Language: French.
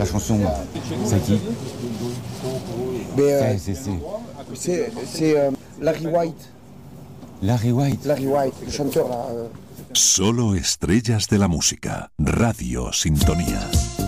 la chanson, c'est qui? C'est Larry White. Larry White. Larry White, le chanteur là. Solo estrellas de la música. Radio Sintonía.